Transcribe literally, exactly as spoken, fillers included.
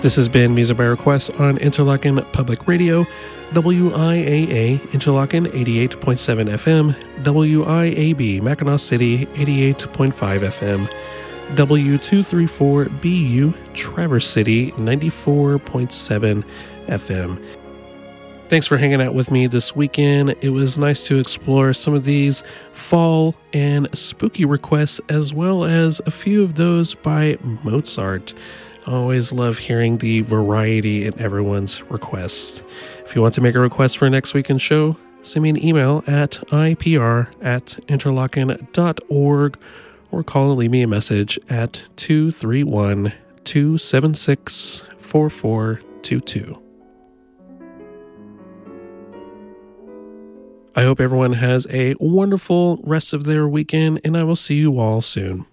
This has been Music by Request on Interlochen Public Radio, W I A A Interlochen eighty-eight point seven F M, W I A B Mackinac City eighty-eight point five F M, W two thirty-four B U Traverse City ninety-four point seven F M. Thanks for hanging out with me this weekend. It was nice to explore some of these fall and spooky requests, as well as a few of those by Mozart. I always love hearing the variety in everyone's requests. If you want to make a request for next weekend's show, send me an email at ipr at interlochen dot org or call and leave me a message at two three one, two seven six, four four two two. I hope everyone has a wonderful rest of their weekend, and I will see you all soon.